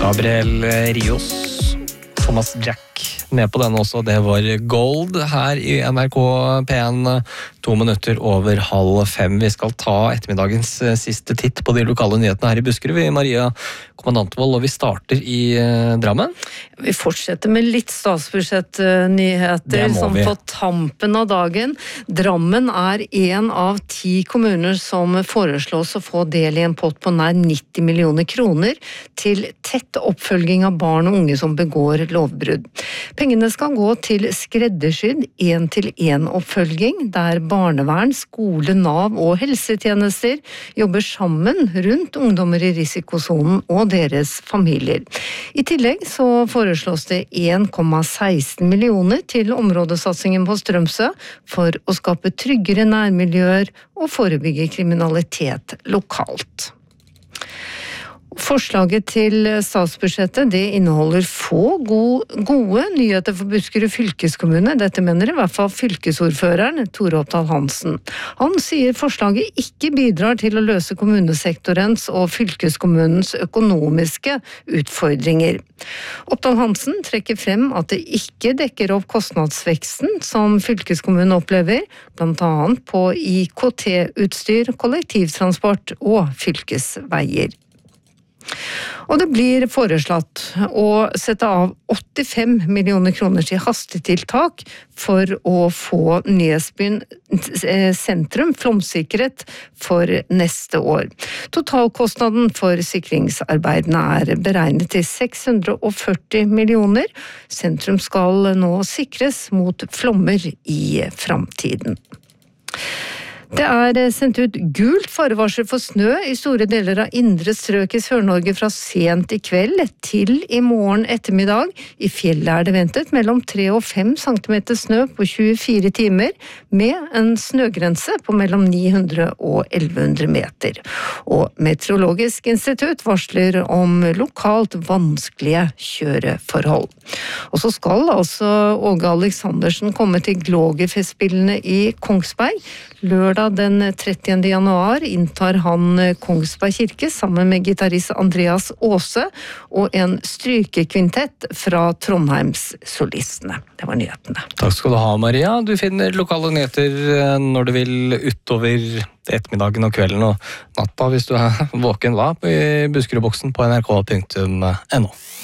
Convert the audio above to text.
Gabriel Rios, Thomas Jack med på denne også. Det var Gold her i NRK P1, 2 minutter over 4:30. Vi skal ta ettermiddagens siste titt på de lokale nyhetene her i Buskerud. Vi Maria Kommandantvold, og vi starter i Drammen. Vi fortsetter med litt statsbudsjettnyheter som på tampen av dagen. Drammen er en av 10 kommuner som foreslås å få del i en pott på nær 90 millioner kroner til tett oppfølging av barn og unge som begår lovbrudd. Pengene skal gå til skreddersydd 1-til-1-oppfølging, der barnevern, skole, Nav og helsetjenester jobber sammen rundt ungdommer i risikosonen og deres familier. I tillegg så foreslås det 1,16 millioner til områdesatsingen på Strømsø for å skape tryggere nærmiljøer og forebygge kriminalitet lokalt. Forslaget til statsbudsjettet det inneholder få gode nyheter for Buskerud fylkeskommune. Dette mener i hvert fall fylkesordføreren Tore Opdal Hansen. Han sier forslaget ikke bidrar til å løse kommunesektorens og fylkeskommunens økonomiske utfordringer. Opdal Hansen trekker frem at det ikke dekker opp kostnadsveksten som fylkeskommunen opplever, blant annet på IKT-utstyr, kollektivtransport og fylkesveier. Og det blir foreslått å sette av 85 millioner kroner til hastetiltak for å få Nesbyen sentrum flomsikret for neste år. Totalkostnaden for sikringsarbeidene er beregnet til 640 millioner. Sentrum skal nå sikres mot flommer i framtiden. Det er sendt ut gult farevarsel for snø i store deler av indre strøk i Sør-Norge fra sent i kveld til i morgen ettermiddag. I fjellet er det ventet mellom 3 og 5 cm snø på 24 timer, med en snøgrense på mellom 900 og 1100 meter. Og Meteorologisk institutt varsler om lokalt vanskelige kjøreforhold. Og så skal altså Åge Aleksandersen komme til Glågefestspillene i Kongsberg. Lørdag den 30. januar inntar han Kongsberg kirke sammen med gitarist Andreas Aase og en strykekvintett fra Trondheims solistene. Det var nyhetene. Takk skal du ha, Maria. Du finner lokale nyheter når du vil utover ettermiddagen og kvelden og natta hvis du er våken i Buskerudboksen på nrk.no.